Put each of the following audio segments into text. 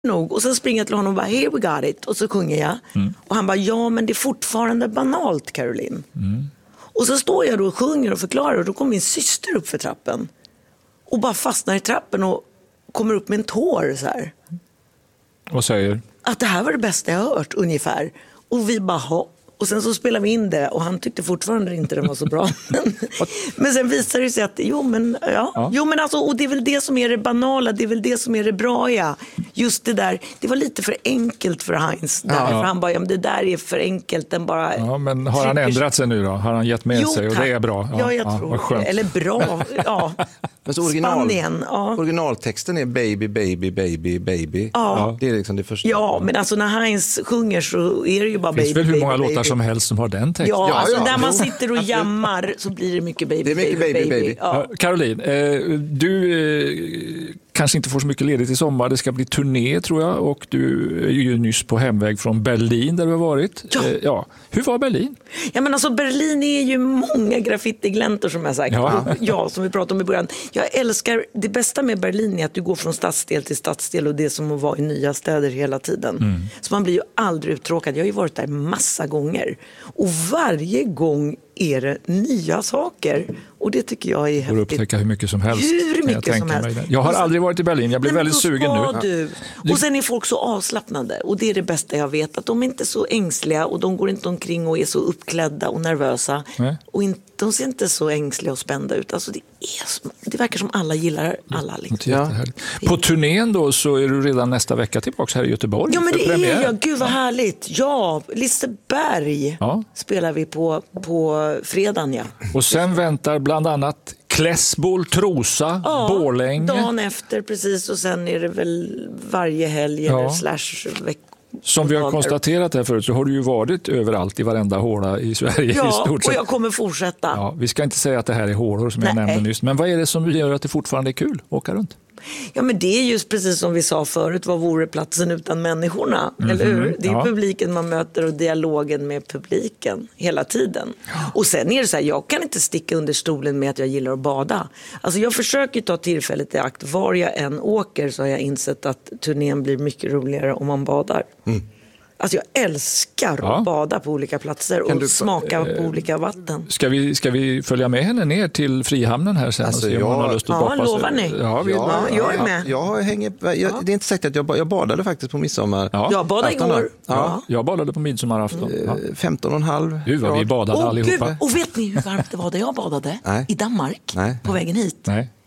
nog. Och sen springer jag till honom och bara, here we got it. Och så sjunger jag. Och han bara, ja men det är fortfarande banalt, Caroline. Och så står jag då och sjunger och förklarar. Och då kommer min syster upp för trappen. Och bara fastnar i trappen och kommer upp med en tår så här. Vad säger? Att det här var det bästa jag har hört, ungefär. Och vi bara, och sen så spelade vi in det och han tyckte fortfarande inte den var så bra. Men sen visade det sig att, jo men alltså, och det är väl det som är det banala, det är väl det som är det bra, ja. Just det där, det var lite för enkelt för Heinz där, för han bara, ja men det där är för enkelt, den bara... Ja, men har han ändrat sig nu då? Har han gett med sig och det är bra? Ja, jag tror det. Eller bra, ja. Men så originaltexten är baby, baby, baby, baby. Ja. Det är liksom det första. Ja, men alltså när Heinz sjunger så är det ju bara baby, finns väl hur många baby, låtar som helst som har den texten. Ja, alltså där man sitter och jammar så blir det mycket baby, det är mycket baby. Ja. Caroline, du kanske inte får så mycket ledigt i sommar. Det ska bli turné tror jag och du är ju nyss på hemväg från Berlin där du har varit. Ja. Hur var Berlin? Ja, men alltså Berlin är ju många graffitigläntor som jag sagt. Ja, som vi pratade om i början. Jag älskar, det bästa med Berlin är att du går från stadsdel till stadsdel och det är som att vara i nya städer hela tiden. Så man blir ju aldrig uttråkad. Jag har ju varit där massa gånger. Och varje gång är det nya saker. Och det tycker jag är häftigt. Får upptäcka hur mycket som helst. Hur mycket som helst. Jag har aldrig varit i Berlin. Jag blir väldigt sugen nu. Och sen är folk så avslappnade. Och det är det bästa jag vet. Att de är inte så ängsliga. Och de går inte omkring och är så uppklädda och nervösa. Och de ser inte så ängsliga och spända ut. Alltså det verkar som alla gillar alla. Liksom. På turnén då så är du redan nästa vecka tillbaka här i Göteborg. Ja, men det är jag. Gud vad härligt. Ja, Liseberg spelar vi på fredagen, ja. Och sen väntar bland annat Klässbol, Trosa, Borlänge. Dagen efter, precis. Och sen är det väl varje helg eller /vecka. Som vi har konstaterat här förut så har du ju varit överallt i varenda håla i Sverige i stort sett. Och jag kommer fortsätta. Ja, vi ska inte säga att det här är hålor som jag nämnde nyss. Men vad är det som gör att det fortfarande är kul att åka runt? Ja, men det är just precis som vi sa förut, vad vore platsen utan människorna, eller hur? Det är publiken man möter och dialogen med publiken hela tiden. Och sen är det så här, jag kan inte sticka under stolen med att jag gillar att bada. Alltså jag försöker ta tillfället i akt, var jag än åker så har jag insett att turnén blir mycket roligare om man badar. Alltså jag älskar att bada på olika platser och smaka på olika vatten. Ska vi följa med henne ner till Frihamnen här sen? Alltså, och se om hon har lust att doppa sig? Lovar ni? Jag är med. Det är inte säkert att jag badade faktiskt på midsommar. Jag badade igår. Jag badade på midsommarafton. 15,5. Gud vad vi badade allihopa. Gud. Och vet ni hur varmt det var där jag badade? I Danmark. På vägen hit.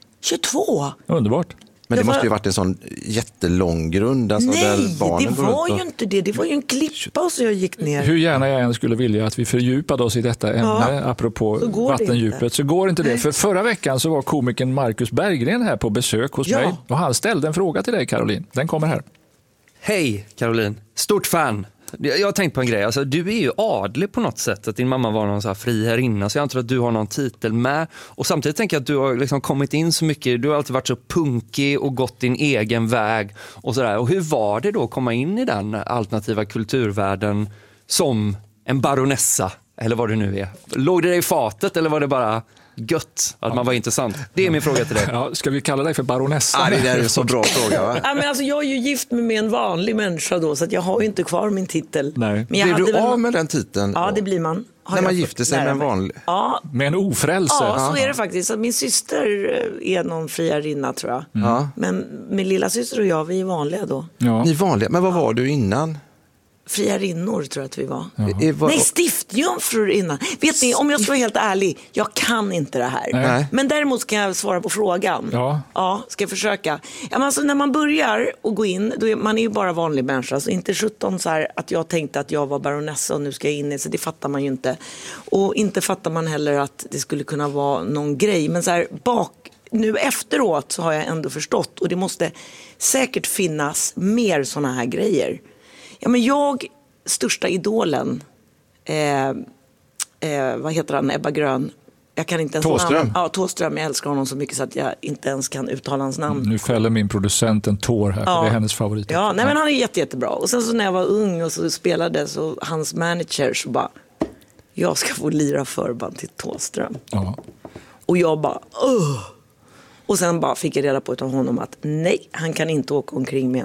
22. Underbart. Men det måste ju varit en sån jättelång grund. Alltså nej, det var ju inte det. Det var ju en klippa och så jag gick ner. Hur gärna jag än skulle vilja att vi fördjupade oss i detta ämne apropå vattendjupet så går inte det. För förra veckan så var komikern Marcus Berggren här på besök hos mig och han ställde en fråga till dig, Caroline. Den kommer här. Hej Caroline, stort fan. Jag har tänkt på en grej, alltså, du är ju adlig på något sätt, att din mamma var någon så här friherrinna, så jag antar att du har någon titel med, och samtidigt tänker jag att du har liksom kommit in så mycket, du har alltid varit så punkig och gått din egen väg och sådär. Och hur var det då att komma in i den alternativa kulturvärlden som en baronessa, eller vad det nu är? Låg det i fatet eller var det bara gött att man var intressant? Det är min fråga till dig. Ska vi kalla dig för baronessa? Det där är en så bra fråga, va? Men alltså, jag är ju gift med en vanlig människa då, så att jag har ju inte kvar min titel. Nej. Men blir du av med den titeln? Ja, det blir man. När man gifter sig med en vanlig? Ja. Med en ofrälse? Ja, så är det faktiskt. Min syster är någon friarinna, tror jag. Men min lilla syster och jag, vi är vanliga då. Ni är vanliga? Men vad var du innan? Friarinnor tror jag att vi var. Nej, stiftjungfrur innan. Vet ni, om jag ska vara helt ärlig, jag kan inte det här. Nej. Men däremot kan jag svara på frågan. Ska jag försöka. Men alltså, när man börjar och gå in, då man är ju bara vanlig människa. Så inte 17 så här att jag tänkte att jag var baronessa och nu ska jag in i, så det fattar man ju inte. Och inte fattar man heller att det skulle kunna vara någon grej. Men så här, nu efteråt så har jag ändå förstått, och det måste säkert finnas mer såna här grejer. Ja, men största idolen, vad heter han, Ebba Grön? Jag kan inte ens Thåström. Thåström, jag älskar honom så mycket så att jag inte ens kan uttala hans namn. Nu fäller min producent en tår här, för det är hennes favorit. Men han är jättebra. Och sen så när jag var ung och så spelade, så hans manager så bara, jag ska få lira förband till Thåström. Och jag bara, Och sen bara fick jag reda på av honom att nej, han kan inte åka omkring med en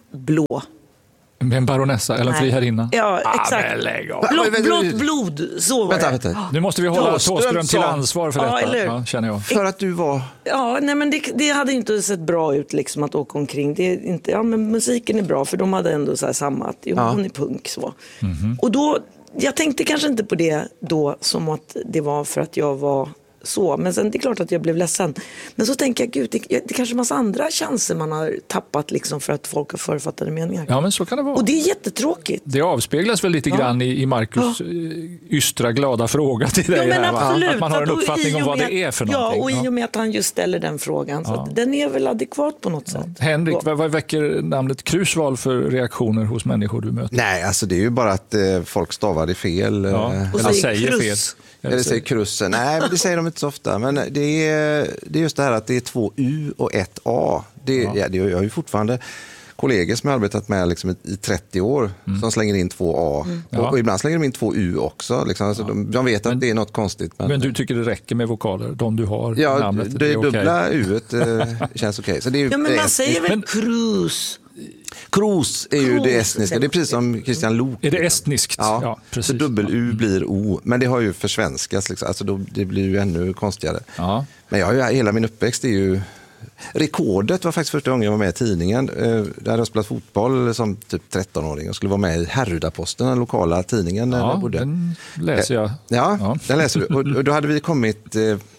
blå. En baronessa eller en friherrinna? Ja, exakt. Blått blod, så var det. Vänta. Nu måste vi hålla Thåström till ansvar för detta, känner jag. För att du var... Ja, nej, men det hade inte sett bra ut liksom, att åka omkring. Det är inte, men musiken är bra, för de hade ändå så här samma, att hon är punk. Så. Och då, jag tänkte kanske inte på det då som att det var för att jag var så, men sen det är klart att jag blev ledsen. Men så tänker jag, gud, det är kanske en massa andra chanser man har tappat liksom, för att folk har författade meningar. Ja, men så kan det vara. Och det är jättetråkigt. Det avspeglas väl lite grann i Marcus ystra glada fråga till dig här, att man har en uppfattning om vad det är för någonting. Ja, och i och med att han just ställer den frågan, så att den är väl adekvat på något sätt. Henrik, vad väcker namnet Krusval för reaktioner hos människor du möter? Nej, alltså det är ju bara att folk stavar det fel. Eller säger fel. Eller säger krussen. Nej, men det säger de inte så ofta. Men det är just det här att det är 2 U och 1 A. Jag har ju fortfarande kollegor som jag har arbetat med liksom i 30 år som slänger in 2 A. Och ibland slänger de in 2 U också. Liksom. Alltså, de vet att det är något konstigt. Men du tycker det räcker med vokaler? De du har namnet? Det dubbla U-et känns okej. Så det är, men man säger väl krus? Krus är ju det estniska. Det är precis som Christian Lok. Är det estniskt? Ja, precis. Så dubbel-U blir O. Men det har ju försvenskats. Liksom. Alltså det blir ju ännu konstigare. Ja. Men hela min uppväxt är ju... Rekordet var faktiskt första gången jag var med i tidningen. Där jag spelat fotboll som typ 13-åring och skulle vara med i Härryda-Posten, den lokala tidningen. Där jag bodde. Den läser jag. Ja, den läser du. Och då hade vi kommit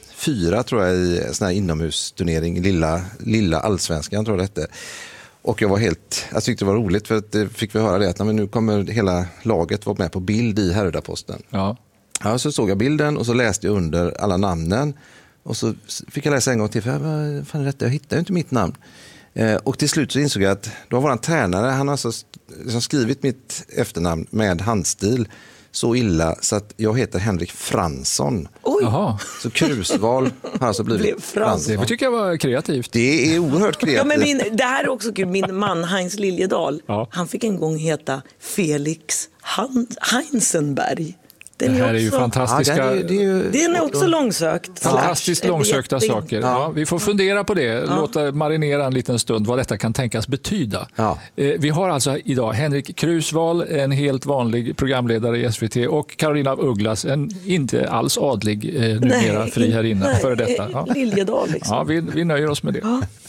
4 tror jag i en sån här inomhusturnering, lilla allsvenskan tror jag det hette. Och jag tyckte det var roligt för att fick vi höra det att nu kommer hela laget vara med på bild i Härryda-Posten. Ja, så såg jag bilden och så läste jag under alla namnen. Och så fick jag läsa en gång till, för vad fan är detta? Jag hittade ju inte mitt namn. Och till slut så insåg jag att då var våran tränare, han har alltså skrivit mitt efternamn med handstil så illa så att jag heter Henrik Fransson. Oj. Så Krusval har alltså blivit Fransson. Det tycker jag var kreativt. Det är oerhört kreativt. Ja, men det här är också kul. Min man Heinz Liljedahl, han fick en gång heta Felix Heinzenberg. Det här är ju fantastiska... Den är också långsökt. Fantastiskt långsökta saker. Ja, vi får fundera på det. Låta marinera en liten stund vad detta kan tänkas betyda. Ja. Vi har alltså idag Henrik Krusval, en helt vanlig programledare i SVT, och Carolina af Ugglas, en inte alls adlig, numera fri här inne. Före detta. Liljedahl liksom. Ja, vi nöjer oss med det. Ja.